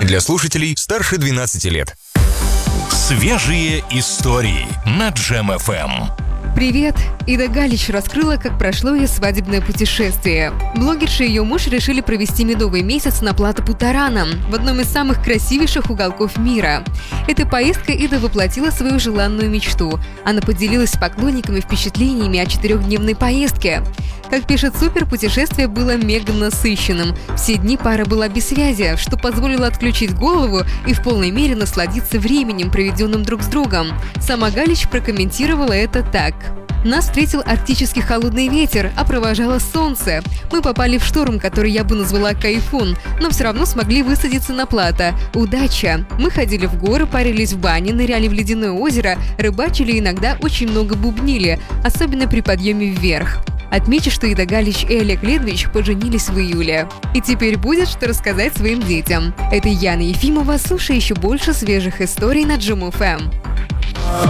Для слушателей старше 12 лет. Свежие истории на Джем ФМ. Привет! Ида Галич раскрыла, как прошло ее свадебное путешествие. Блогерша и ее муж решили провести медовый месяц на Плато Путарана, в одном из самых красивейших уголков мира. Этой поездкой Ида воплотила свою желанную мечту. Она поделилась с поклонниками впечатлениями о 4-дневной поездке. Как пишет Супер, путешествие было мега насыщенным. Все дни пара была без связи, что позволило отключить голову и в полной мере насладиться временем, проведенным друг с другом. Сама Галич прокомментировала это так. Нас встретил арктический холодный ветер, а провожало солнце. Мы попали в шторм, который я бы назвала кайфун, но все равно смогли высадиться на плато. Удача! Мы ходили в горы, парились в бане, ныряли в ледяное озеро, рыбачили и иногда очень много бубнили, особенно при подъеме вверх. Отмечу, что Ида Галич и Олег Ледвич поженились в июле. И теперь будет что рассказать своим детям. Это Яна Ефимова. Слушай еще больше свежих историй на Джем ФМ.